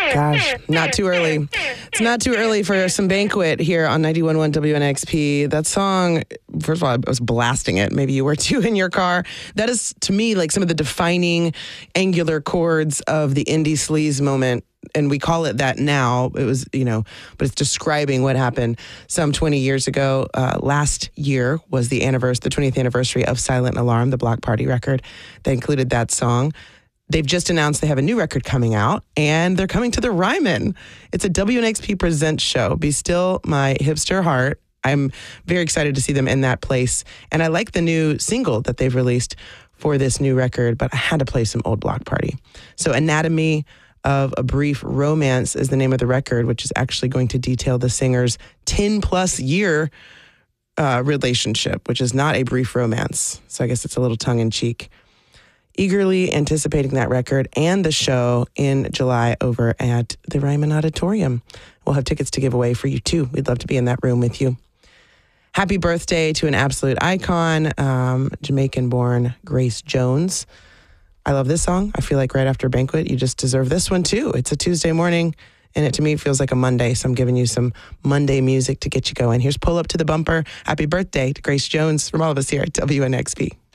Gosh, not too early. It's not too early for some Banquet here on 91.1 WNXP. That song, first of all, I was blasting it. Maybe you were too in your car. That is, to me, like some of the defining angular chords of the indie sleaze moment. And we call it that now. It was, but it's describing what happened some 20 years ago. Last year was the 20th anniversary of Silent Alarm, the Block Party record. They included that song. They've just announced they have a new record coming out, and they're coming to the Ryman. It's a WNXP Presents show. Be Still My Hipster Heart. I'm very excited to see them in that place. And I like the new single that they've released for this new record, but I had to play some old Block Party. So Anatomy of a Brief Romance is the name of the record, which is actually going to detail the singer's 10-plus year relationship, which is not a brief romance. So I guess it's a little tongue-in-cheek. Eagerly anticipating that record and the show in July over at the Ryman Auditorium. We'll have tickets to give away for you, too. We'd love to be in that room with you. Happy birthday to an absolute icon, Jamaican-born Grace Jones. I love this song. I feel like right after Banquet, you just deserve this one, too. It's a Tuesday morning, and it to me feels like a Monday, so I'm giving you some Monday music to get you going. Here's Pull Up to the Bumper. Happy birthday to Grace Jones from all of us here at WNXP.